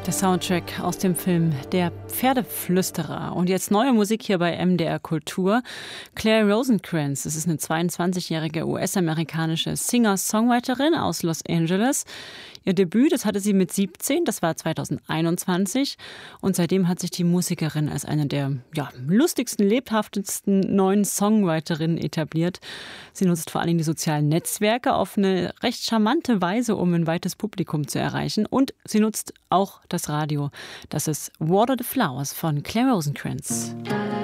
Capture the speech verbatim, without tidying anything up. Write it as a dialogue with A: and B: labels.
A: Der Soundtrack aus dem Film Der Pferdeflüsterer. Und jetzt neue Musik hier bei M D R Kultur. Claire Rosencrans, das ist eine zweiundzwanzigjährige U S-amerikanische Singer-Songwriterin aus Los Angeles. Ihr Debüt, das hatte sie mit siebzehn, das war zweitausendeinundzwanzig. Und seitdem hat sich die Musikerin als eine der ja, lustigsten, lebhaftesten neuen Songwriterinnen etabliert. Sie nutzt vor allem die sozialen Netzwerke auf eine recht charmante Weise, um ein weites Publikum zu erreichen. Und sie nutzt auch das Radio. Das ist Water the Flowers von Claire Rosencrans.